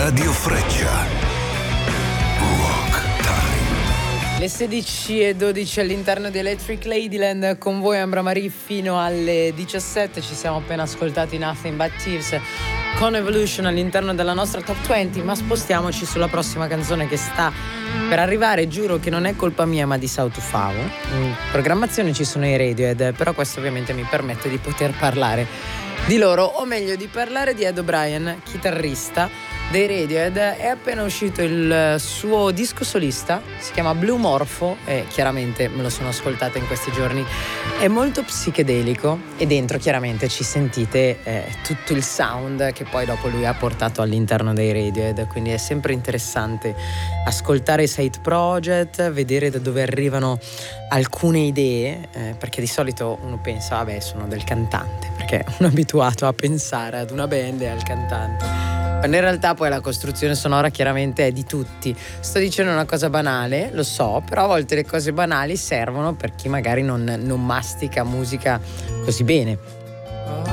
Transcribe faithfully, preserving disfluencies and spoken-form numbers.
Radio Freccia. Rock Time. Le sedici e dodici all'interno di Electric Ladyland, con voi Ambra Marie fino alle diciassette. Ci siamo appena ascoltati Nothing But Thieves con Evolution all'interno della nostra top venti, ma spostiamoci sulla prossima canzone che sta per arrivare. Giuro che non è colpa mia ma di South of Favo. In programmazione ci sono i Radiohead, però questo ovviamente mi permette di poter parlare di loro, o meglio di parlare di Ed O'Brien, chitarrista dei Radiohead. È appena uscito il suo disco solista, si chiama Blue Morpho e chiaramente me lo sono ascoltata in questi giorni. È molto psichedelico e dentro chiaramente ci sentite eh, tutto il sound che poi dopo lui ha portato all'interno dei Radiohead, quindi è sempre interessante ascoltare i side project, vedere da dove arrivano alcune idee, eh, perché di solito uno pensa vabbè sono del cantante, perché uno è abituato a pensare ad una band e al cantante, quando in realtà poi la costruzione sonora chiaramente è di tutti. Sto dicendo una cosa banale, lo so, però a volte le cose banali servono per chi magari non, non mastica musica così bene.